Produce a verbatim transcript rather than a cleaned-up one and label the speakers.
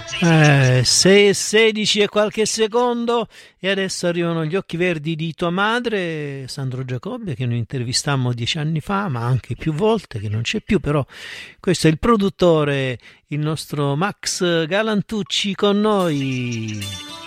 Speaker 1: Eh, sei e sedici e qualche secondo e adesso arrivano gli occhi verdi di tua madre, Sandro Giacobbe, che noi intervistammo dieci anni fa, ma anche più volte, che non c'è più, però questo è il produttore, il nostro Max Galantucci con noi.